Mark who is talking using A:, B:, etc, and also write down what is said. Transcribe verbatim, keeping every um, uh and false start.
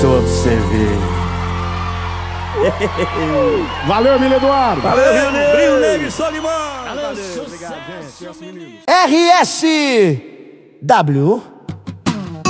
A: Tô pra você ver.
B: Valeu, Emílio Eduardo.
C: Valeu, Rio Negro. Rio Negro e Solimão.
B: Valeu, obrigado, gente.
D: R S W